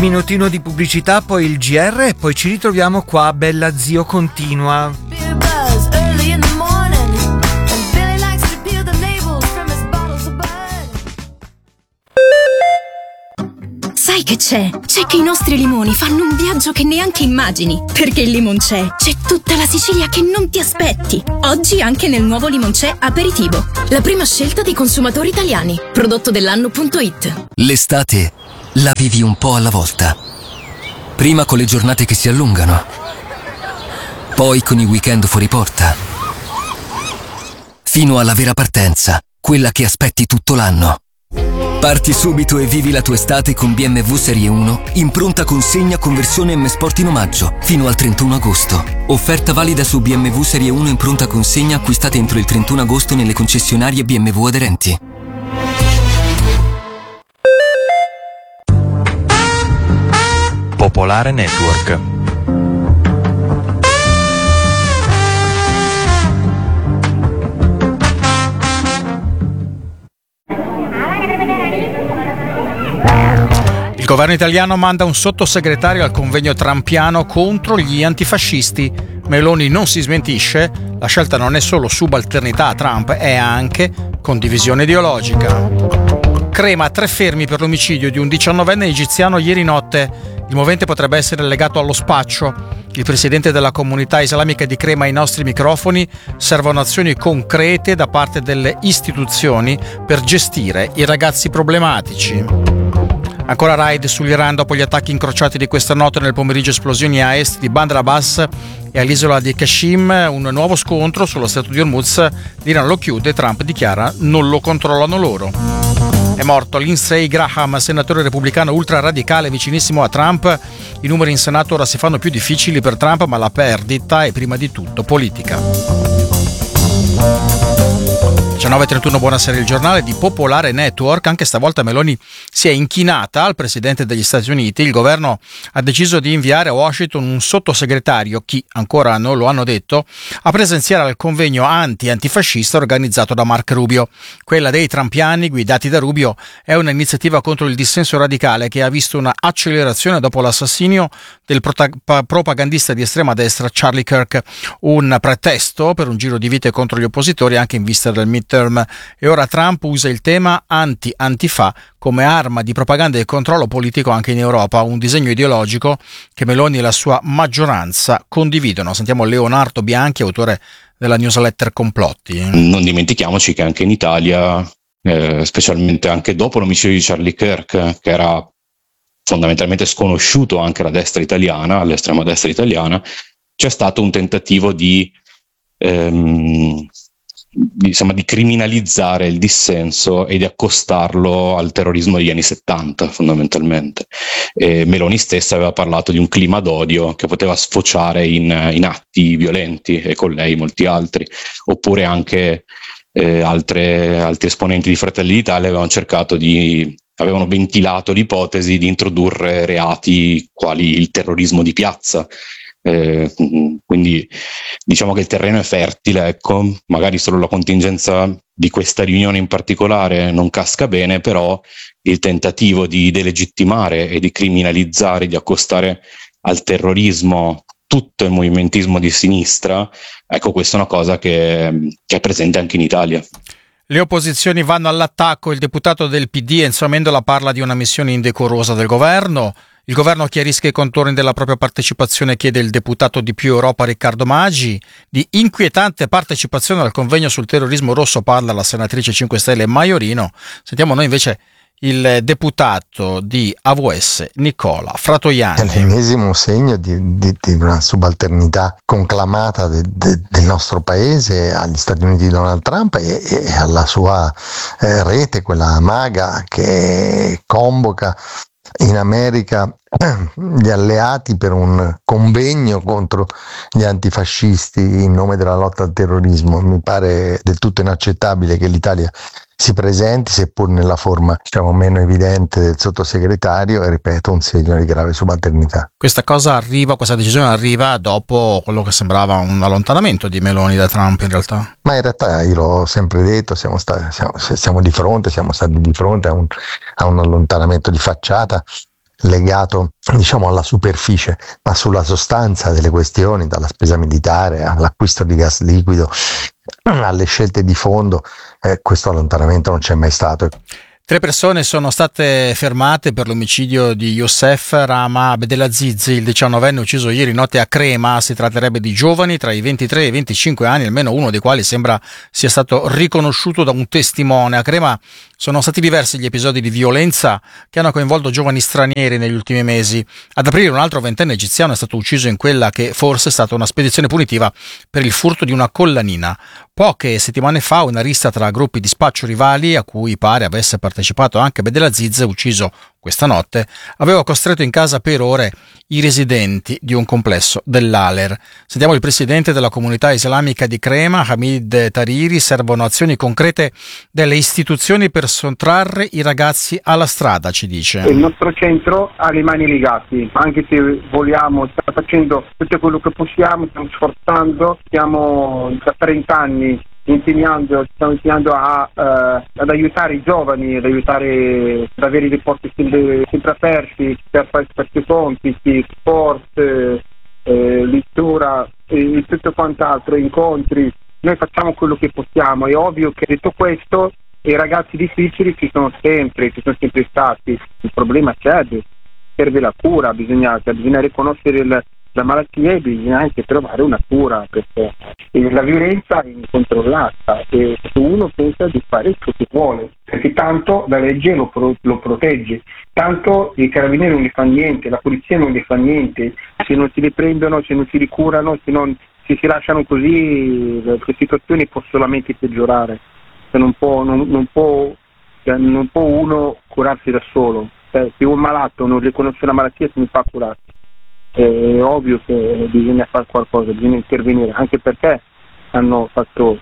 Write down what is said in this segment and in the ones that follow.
minutino di pubblicità, poi il GR e poi ci ritroviamo qua a Bella Zio Continua. Sai che c'è? C'è che i nostri limoni fanno un viaggio che neanche immagini. Perché il Limoncè c'è tutta la Sicilia che non ti aspetti. Oggi anche nel nuovo Limoncè Aperitivo. La prima scelta dei consumatori italiani. Prodotto dell'anno.it. L'estate la vivi un po' alla volta. Prima con le giornate che si allungano. Poi con i weekend fuori porta. Fino alla vera partenza, quella che aspetti tutto l'anno. Parti subito e vivi la tua estate con BMW Serie 1 in pronta consegna con versione M Sport in omaggio fino al 31 agosto. Offerta valida su BMW Serie 1 in pronta consegna acquistate entro il 31 agosto nelle concessionarie BMW aderenti. Popolare Network. Il governo italiano manda un sottosegretario al convegno trumpiano contro gli antifascisti. Meloni non si smentisce, la scelta non è solo subalternità a Trump, è anche condivisione ideologica. Crema 3 fermi per l'omicidio di un 19enne egiziano ieri notte. Il movente potrebbe essere legato allo spaccio. Il presidente della comunità islamica di Crema ai nostri microfoni: servono azioni concrete da parte delle istituzioni per gestire i ragazzi problematici. Ancora raid sull'Iran dopo gli attacchi incrociati di questa notte. Nel pomeriggio esplosioni a est di Bandar Abbas e all'isola di Kashim. Un nuovo scontro sullo stretto di Hormuz. L'Iran lo chiude, Trump dichiara non lo controllano loro. È morto Lindsey Graham, senatore repubblicano ultraradicale vicinissimo a Trump. I numeri in Senato ora si fanno più difficili per Trump, ma la perdita è prima di tutto politica. 19:31, buonasera, il giornale di Popolare Network. Anche stavolta Meloni si è inchinata al presidente degli Stati Uniti. Il governo ha deciso di inviare a Washington un sottosegretario, chi ancora non lo hanno detto, a presenziare al convegno antifascista organizzato da Marco Rubio. Quella dei trumpiani guidati da Rubio è un'iniziativa contro il dissenso radicale che ha visto una accelerazione dopo l'assassinio del propagandista di estrema destra Charlie Kirk, un pretesto per un giro di vite contro gli oppositori anche in vista del midterm. E ora Trump usa il tema anti-antifa come arma di propaganda e controllo politico anche in Europa, un disegno ideologico che Meloni e la sua maggioranza condividono. Sentiamo Leonardo Bianchi, autore della newsletter Complotti. Non dimentichiamoci che anche in Italia, specialmente anche dopo l'omicidio di Charlie Kirk, che era fondamentalmente sconosciuto anche alla destra italiana, all'estrema destra italiana, c'è stato un tentativo di criminalizzare il dissenso e di accostarlo al terrorismo degli anni 70 fondamentalmente. Meloni stessa aveva parlato di un clima d'odio che poteva sfociare in atti violenti, e con lei molti altri, oppure anche altri esponenti di Fratelli d'Italia avevano ventilato l'ipotesi di introdurre reati quali il terrorismo di piazza. Quindi diciamo che il terreno è fertile, ecco. Magari solo la contingenza di questa riunione in particolare non casca bene, però il tentativo di delegittimare e di criminalizzare, di accostare al terrorismo tutto il movimentismo di sinistra, ecco, questa è una cosa che è presente anche in Italia. Le opposizioni vanno all'attacco. Il deputato del PD Enzo Amendola parla di una missione indecorosa del governo. Il governo chiarisca i contorni della propria partecipazione, chiede il deputato di Più Europa Riccardo Maggi. Di inquietante partecipazione al convegno sul terrorismo rosso parla la senatrice 5 Stelle Maiorino. Sentiamo noi invece il deputato di AVS Nicola Fratoianni. È l'ennesimo segno di una subalternità conclamata del nostro paese agli Stati Uniti di Donald Trump e alla sua rete, quella MAGA, che convoca in America gli alleati per un convegno contro gli antifascisti in nome della lotta al terrorismo. Mi pare del tutto inaccettabile che l'Italia si presenti, seppur nella forma meno evidente del sottosegretario, e ripeto, un segno di grave subalternità. Questa decisione arriva dopo quello che sembrava un allontanamento di Meloni da Trump, in realtà. Ma in realtà io l'ho sempre detto, siamo stati di fronte a un allontanamento di facciata. legato, diciamo, alla superficie, ma sulla sostanza delle questioni, dalla spesa militare all'acquisto di gas liquido, alle scelte di fondo, questo allontanamento non c'è mai stato. 3 persone sono state fermate per l'omicidio di Youssef Rama Abdelaziz, il 19enne ucciso ieri notte a Crema. Si tratterebbe di giovani tra i 23 e i 25 anni, almeno uno dei quali sembra sia stato riconosciuto da un testimone. A Crema sono stati diversi gli episodi di violenza che hanno coinvolto giovani stranieri negli ultimi mesi. Ad aprile un altro 20enne egiziano è stato ucciso in quella che forse è stata una spedizione punitiva per il furto di una collanina. Poche settimane fa una rissa tra gruppi di spaccio rivali, a cui pare avesse partecipato anche Abdelaziz, ucciso questa notte, aveva costretto in casa per ore i residenti di un complesso dell'Aler. Sentiamo il presidente della comunità islamica di Crema, Hamid Tariri. Servono azioni concrete delle istituzioni per sottrarre i ragazzi alla strada, ci dice. Il nostro centro ha le mani legate, anche se vogliamo, stiamo facendo tutto quello che possiamo, stiamo sforzando, stiamo da 30 anni stiamo impegnando ad aiutare i giovani, ad avere dei posti sempre aperti per fare questi compiti, sport, lettura e tutto quant'altro, incontri. Noi facciamo quello che possiamo. È ovvio che, detto questo, i ragazzi difficili ci sono sempre stati. Il problema c'è, serve la cura, bisogna riconoscere la malattia e bisogna anche trovare una cura, perché la violenza è incontrollata e uno pensa di fare ciò che vuole, perché tanto la legge lo protegge, tanto i carabinieri non gli fa niente, la polizia non gli fa niente, se non si li prendono, se non si li curano, se si lasciano così, le situazioni possono solamente peggiorare. Non può uno curarsi da solo. Se un malato non riconosce la malattia, si fa curare. È ovvio che bisogna fare qualcosa, bisogna intervenire, anche perché hanno fatto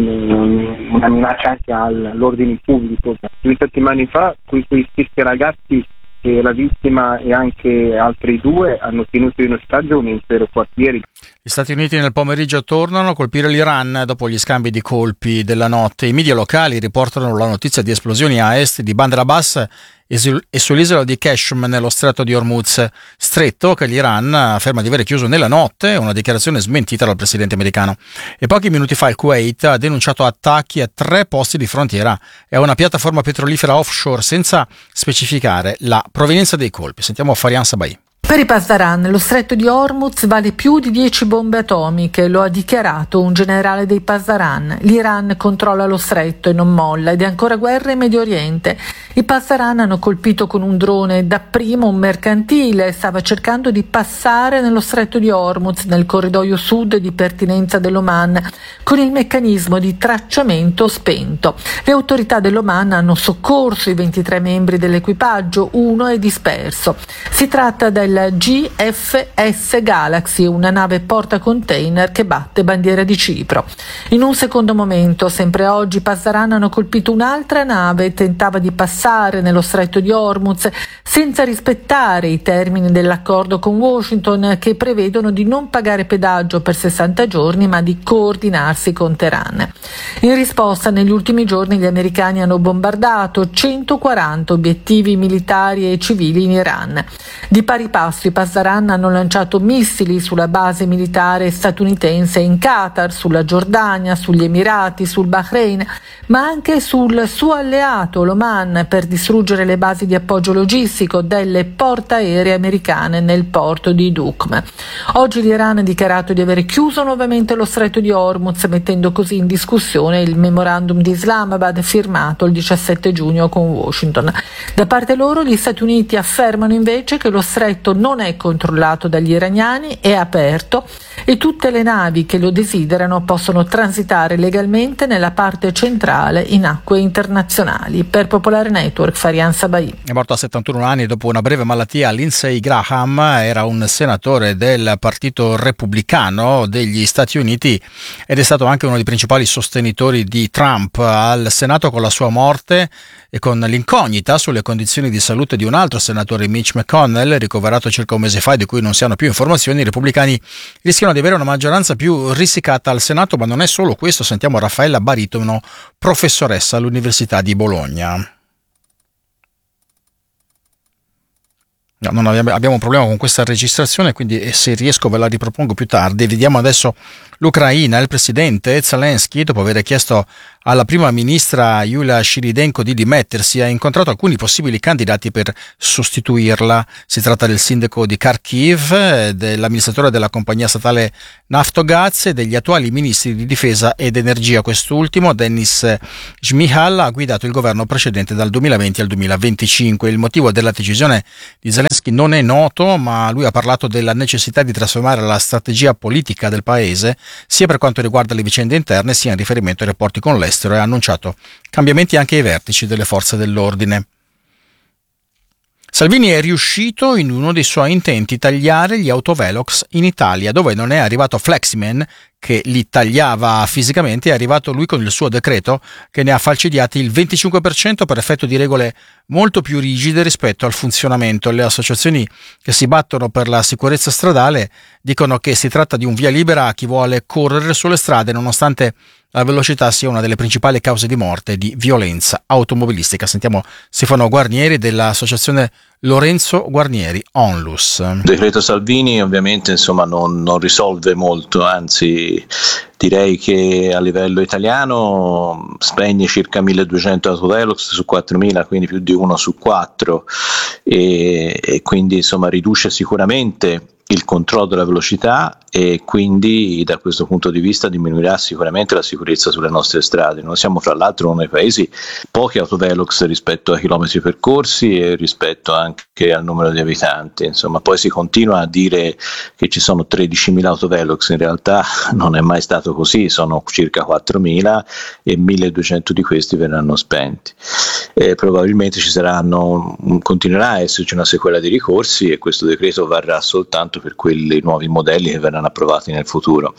una minaccia anche all'ordine pubblico. 2 settimane fa quei stessi ragazzi, la vittima e anche altri 2, hanno tenuto in ostaggio un intero quartiere. Gli Stati Uniti nel pomeriggio tornano a colpire l'Iran dopo gli scambi di colpi della notte. I media locali riportano la notizia di esplosioni a est di Bandar Abbas e sull'isola di Qeshm nello stretto di Hormuz, stretto che l'Iran afferma di avere chiuso nella notte, una dichiarazione smentita dal presidente americano. E pochi minuti fa il Kuwait ha denunciato attacchi a 3 posti di frontiera e a una piattaforma petrolifera offshore senza specificare la provenienza dei colpi. Sentiamo Farian Sabai. Per i Pasdaran, lo stretto di Hormuz vale più di 10 bombe atomiche, lo ha dichiarato un generale dei Pasdaran. L'Iran controlla lo stretto e non molla ed è ancora guerra in Medio Oriente. I Pasdaran hanno colpito con un drone dapprima un mercantile, stava cercando di passare nello stretto di Hormuz, nel corridoio sud di pertinenza dell'Oman, con il meccanismo di tracciamento spento. Le autorità dell'Oman hanno soccorso i 23 membri dell'equipaggio, uno è disperso. Si tratta del GFS Galaxy, una nave portacontainer che batte bandiera di Cipro. In un secondo momento, sempre oggi, i Pasdaran hanno colpito un'altra nave, tentava di passare nello stretto di Hormuz senza rispettare i termini dell'accordo con Washington, che prevedono di non pagare pedaggio per 60 giorni ma di coordinarsi con Teheran. In risposta, negli ultimi giorni gli americani hanno bombardato 140 obiettivi militari e civili in Iran. Di pari passo i Pasdaran hanno lanciato missili sulla base militare statunitense in Qatar, sulla Giordania, sugli Emirati, sul Bahrain, ma anche sul suo alleato l'Oman, per distruggere le basi di appoggio logistico delle portaerei americane nel porto di Duqm. Oggi l'Iran ha dichiarato di aver chiuso nuovamente lo stretto di Hormuz, mettendo così in discussione il memorandum di Islamabad firmato il 17 giugno con Washington. Da parte loro gli Stati Uniti affermano invece che lo stretto non è controllato dagli iraniani, è aperto e tutte le navi che lo desiderano possono transitare legalmente nella parte centrale in acque internazionali. Per Popolare Network, Farian Sabai. È morto a 71 anni dopo una breve malattia Lindsey Graham, era un senatore del Partito Repubblicano degli Stati Uniti ed è stato anche uno dei principali sostenitori di Trump. Al Senato, con la sua morte e con l'incognita sulle condizioni di salute di un altro senatore, Mitch McConnell, ricoverato circa un mese fa e di cui non si hanno più informazioni, i repubblicani rischiano di avere una maggioranza più risicata al Senato, ma non è solo questo. Sentiamo Raffaella Baritono, professoressa all'Università di Bologna. No, non abbiamo un problema con questa registrazione, quindi se riesco ve la ripropongo più tardi. Vediamo adesso l'Ucraina. Il presidente Zelensky, dopo aver chiesto alla prima ministra Yulia Shiridenko di dimettersi, ha incontrato alcuni possibili candidati per sostituirla. Si tratta del sindaco di Kharkiv, dell'amministratore della compagnia statale Naftogaz e degli attuali ministri di difesa ed energia. Quest'ultimo, Denis Shmyhal, ha guidato il governo precedente dal 2020 al 2025. Il motivo della decisione di Zelensky non è noto, ma lui ha parlato della necessità di trasformare la strategia politica del paese sia per quanto riguarda le vicende interne sia in riferimento ai rapporti con l'estero, e ha annunciato cambiamenti anche ai vertici delle forze dell'ordine. Salvini è riuscito in uno dei suoi intenti tagliare gli autovelox in Italia, dove non è arrivato Fleximan che li tagliava fisicamente, è arrivato lui con il suo decreto che ne ha falcidiati il 25% per effetto di regole molto più rigide rispetto al funzionamento. Le associazioni che si battono per la sicurezza stradale dicono che si tratta di un via libera a chi vuole correre sulle strade, nonostante la velocità sia una delle principali cause di morte e di violenza automobilistica. Sentiamo Stefano Guarnieri dell'associazione Lorenzo Guarnieri Onlus. Il decreto Salvini ovviamente non risolve molto, anzi direi che a livello italiano spegne circa 1200 autovelox su 4000, quindi più di 1 su 4, e quindi riduce sicuramente il controllo della velocità, e quindi da questo punto di vista diminuirà sicuramente la sicurezza sulle nostre strade. Noi siamo fra l'altro uno dei paesi pochi autovelox rispetto ai chilometri percorsi e rispetto anche al numero di abitanti. Poi si continua a dire che ci sono 13.000 autovelox, in realtà non è mai stato così, sono circa 4.000 e 1.200 di questi verranno spenti. Probabilmente continuerà a esserci una sequela di ricorsi, e questo decreto varrà soltanto per quelli nuovi modelli che verranno approvati nel futuro.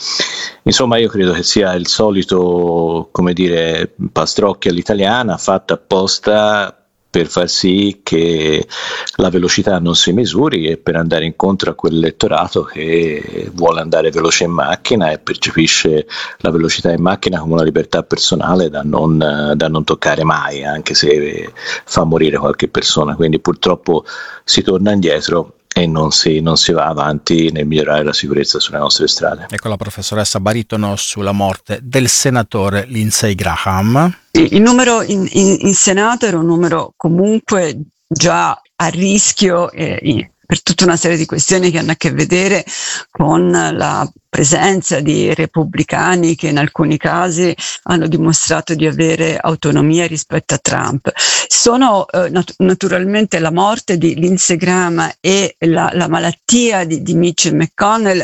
Io credo che sia il solito, pastrocchio all'italiana, fatta apposta per far sì che la velocità non si misuri e per andare incontro a quell'elettorato che vuole andare veloce in macchina e percepisce la velocità in macchina come una libertà personale da non toccare mai, anche se fa morire qualche persona. Quindi purtroppo si torna indietro e non si va avanti nel migliorare la sicurezza sulle nostre strade. Ecco la professoressa Baritono sulla morte del senatore Lindsey Graham. Il numero in Senato era un numero comunque già a rischio per tutta una serie di questioni che hanno a che vedere con la presenza di repubblicani che in alcuni casi hanno dimostrato di avere autonomia rispetto a Trump. Sono naturalmente la morte di Lindsey Graham e la malattia di Mitch McConnell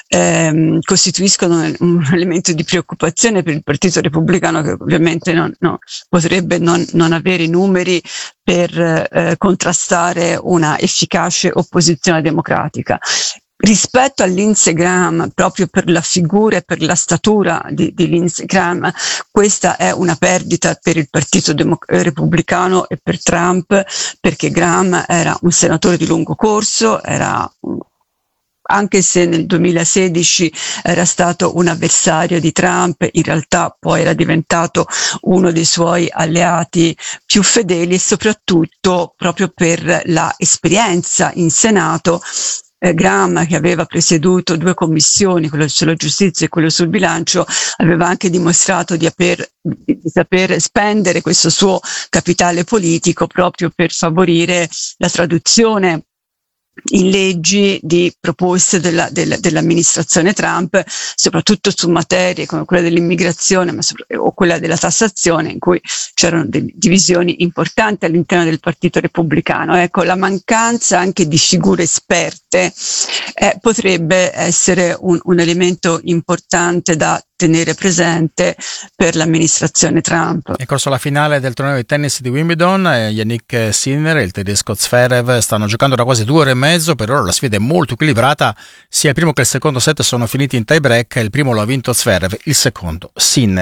costituiscono un elemento di preoccupazione per il Partito Repubblicano, che ovviamente potrebbe non avere i numeri per contrastare una efficace opposizione democratica. Rispetto a Lindsey Graham, proprio per la figura e per la statura di Lindsey Graham, questa è una perdita per il Partito Repubblicano e per Trump, perché Graham era un senatore di lungo corso, anche se nel 2016 era stato un avversario di Trump, in realtà poi era diventato uno dei suoi alleati più fedeli, e soprattutto proprio per la esperienza in Senato. Graham, che aveva presieduto 2 commissioni, quello sulla giustizia e quello sul bilancio, aveva anche dimostrato di saper spendere questo suo capitale politico proprio per favorire la traduzione in leggi di proposte dell'amministrazione Trump, soprattutto su materie come quella dell'immigrazione o quella della tassazione, in cui c'erano delle divisioni importanti all'interno del Partito Repubblicano. Ecco, la mancanza anche di figure esperte potrebbe essere un elemento importante da tenere presente per l'amministrazione Trump. È corso la finale del torneo di tennis di Wimbledon. Yannick Sinner e il tedesco Zverev stanno giocando da quasi 2 ore e mezzo. Per ora la sfida è molto equilibrata, sia il primo che il secondo set sono finiti in tie break. Il primo lo ha vinto Zverev, il secondo Sinner.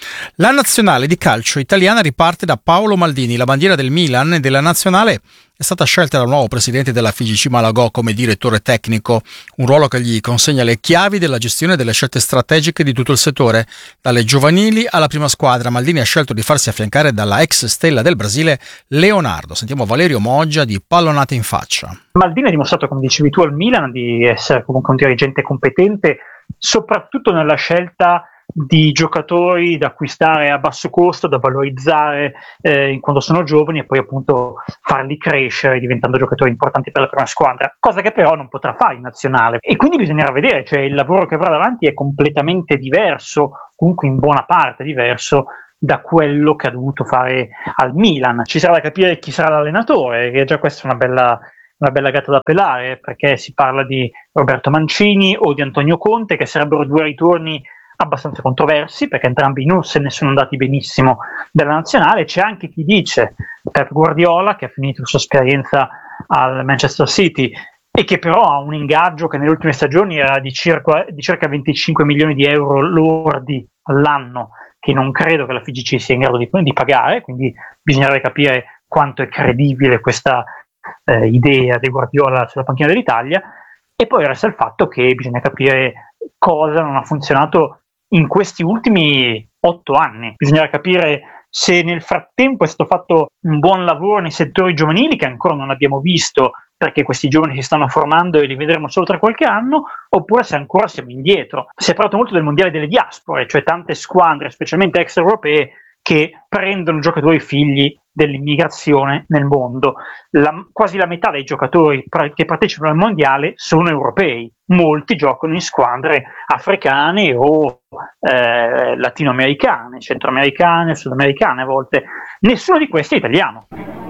La nazionale di calcio italiana riparte da Paolo Maldini. La bandiera del Milan e della nazionale è stata scelta dal nuovo presidente della FIGC Malagò come direttore tecnico, un ruolo che gli consegna le chiavi della gestione delle scelte strategiche di tutto il settore, dalle giovanili alla prima squadra. Maldini ha scelto di farsi affiancare dalla ex stella del Brasile Leonardo. Sentiamo Valerio Moggia di Pallonate in Faccia. Maldini ha dimostrato, come dicevi tu, al Milan di essere comunque un dirigente competente, soprattutto nella scelta di giocatori da acquistare a basso costo, da valorizzare quando sono giovani e poi appunto farli crescere diventando giocatori importanti per la prima squadra, cosa che però non potrà fare in nazionale, e quindi bisognerà vedere, cioè il lavoro che avrà davanti è completamente diverso, comunque in buona parte diverso da quello che ha dovuto fare al Milan. Ci sarà da capire chi sarà l'allenatore, che già questa è una bella gatta da pelare, perché si parla di Roberto Mancini o di Antonio Conte, che sarebbero due ritorni abbastanza controversi, perché entrambi non se ne sono andati benissimo dalla nazionale. C'è anche chi dice Pep Guardiola, che ha finito la sua esperienza al Manchester City e che però ha un ingaggio che nelle ultime stagioni era di circa 25 milioni di euro lordi all'anno, che non credo che la FIGC sia in grado di pagare, quindi bisognerebbe capire quanto è credibile questa idea di Guardiola sulla panchina dell'Italia. E poi resta il fatto che bisogna capire cosa non ha funzionato in questi ultimi 8 anni. Bisognerà capire se nel frattempo è stato fatto un buon lavoro nei settori giovanili, che ancora non abbiamo visto perché questi giovani si stanno formando e li vedremo solo tra qualche anno, oppure se ancora siamo indietro. Si è parlato molto del mondiale delle diaspore, cioè tante squadre, specialmente extraeuropee, che prendono giocatori figli dell'immigrazione nel mondo. Quasi la metà dei giocatori che partecipano al mondiale sono europei, molti giocano in squadre africane o latinoamericane, centroamericane, sudamericane a volte. Nessuno di questi è italiano.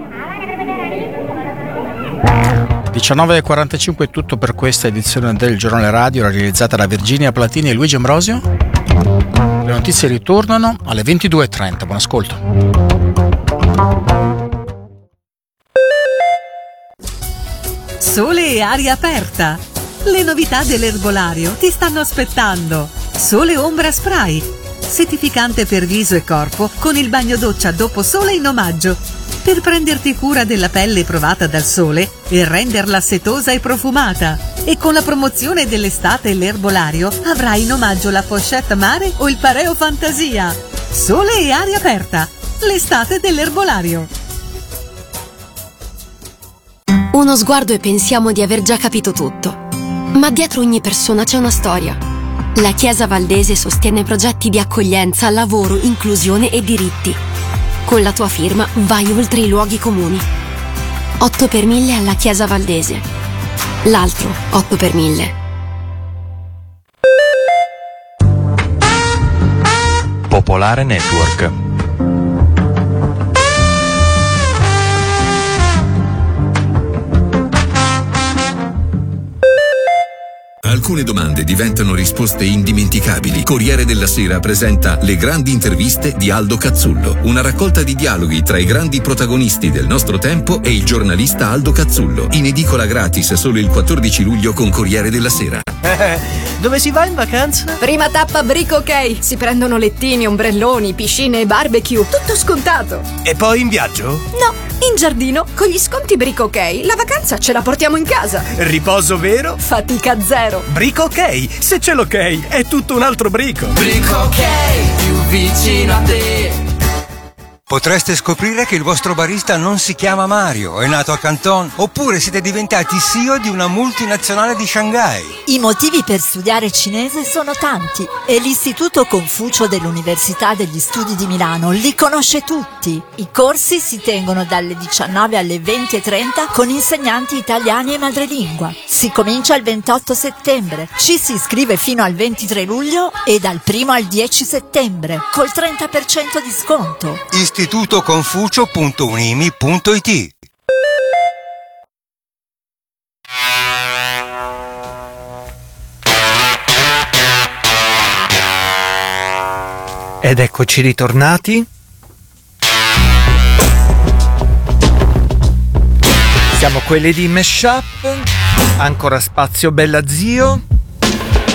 19:45 è tutto per questa edizione del Giornale Radio, realizzata da Virginia Platini e Luigi Ambrosio. Le notizie ritornano alle 22:30. Buon ascolto. Sole e aria aperta. Le novità dell'erbolario ti stanno aspettando. Sole Ombra Spray, settificante per viso e corpo con il bagno doccia dopo sole in omaggio, per prenderti cura della pelle provata dal sole e renderla setosa e profumata. E con la promozione dell'estate l'erbolario avrai in omaggio la pochette mare o il pareo fantasia. Sole e aria aperta, l'estate dell'erbolario. Uno sguardo e pensiamo di aver già capito tutto. Ma dietro ogni persona c'è una storia. La Chiesa Valdese sostiene progetti di accoglienza, lavoro, inclusione e diritti. Con la tua firma vai oltre i luoghi comuni. 8 per 1000 alla Chiesa Valdese. L'altro 8 per 1000. Popolare Network. Alcune domande diventano risposte indimenticabili. Corriere della Sera presenta Le grandi interviste di Aldo Cazzullo, una raccolta di dialoghi tra i grandi protagonisti del nostro tempo e il giornalista Aldo Cazzullo, in edicola gratis solo il 14 luglio con Corriere della Sera. Dove si va in vacanza? Prima tappa Brico OK. Si prendono lettini, ombrelloni, piscine e barbecue. Tutto scontato. E poi in viaggio? No, in giardino. Con gli sconti Brico OK la vacanza ce la portiamo in casa. Riposo vero? Fatica zero. Brico OK. Se c'è l'ok, è tutto un altro brico. Brico OK, più vicino a te. Potreste scoprire che il vostro barista non si chiama Mario, è nato a Canton, oppure siete diventati CEO di una multinazionale di Shanghai. I motivi per studiare cinese sono tanti e l'Istituto Confucio dell'Università degli Studi di Milano li conosce tutti. I corsi si tengono dalle 19 alle 20:30 con insegnanti italiani e madrelingua. Si comincia il 28 settembre, ci si iscrive fino al 23 luglio e dal 1 al 10 settembre, col 30% di sconto. istitutoconfucio.unimi.it. Ed eccoci ritornati. Siamo quelli di Mashup, ancora spazio Bella Zio.